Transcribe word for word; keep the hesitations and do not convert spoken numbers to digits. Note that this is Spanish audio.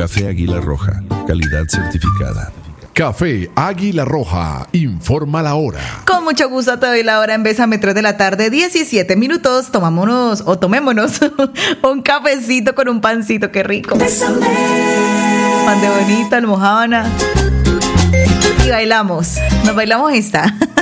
Café Águila Roja, calidad certificada. Café Águila Roja, informa la hora. Con mucho gusto te doy la hora en Bésame tres de la tarde, diecisiete minutos. Tomámonos o tomémonos un cafecito con un pancito, qué rico. Bésame. Pan de bonita, almojábana. Y bailamos, nos bailamos esta.